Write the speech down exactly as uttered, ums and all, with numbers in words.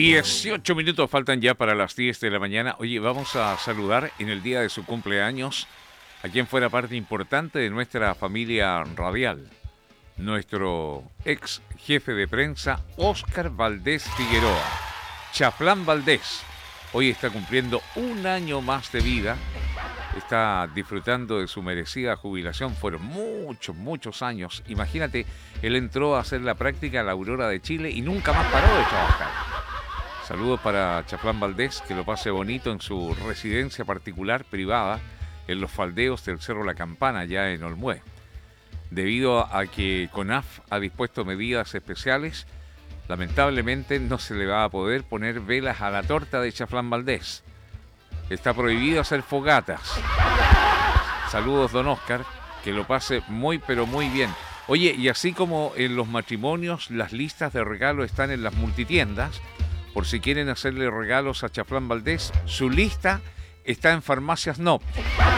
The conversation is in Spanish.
dieciocho minutos faltan ya para las diez de la mañana. Oye, vamos a saludar en el día de su cumpleaños a quien fuera parte importante de nuestra familia radial. Nuestro ex jefe de prensa, Óscar Valdés Figueroa. Chaflán Valdés. Hoy está cumpliendo un año más de vida. Está disfrutando de su merecida jubilación. Fueron muchos, muchos años. Imagínate, él entró a hacer la práctica a la Aurora de Chile y nunca más paró de trabajar. Saludos para Chaflán Valdés, que lo pase bonito en su residencia particular privada en los faldeos del Cerro La Campana, ya en Olmué. Debido a que CONAF ha dispuesto medidas especiales, lamentablemente no se le va a poder poner velas a la torta de Chaflán Valdés. Está prohibido hacer fogatas. Saludos, don Óscar, que lo pase muy pero muy bien. Oye, y así como en los matrimonios, las listas de regalo están en las multitiendas. Por si quieren hacerle regalos a Chaflán Valdés, su lista está en Farmacias N O P.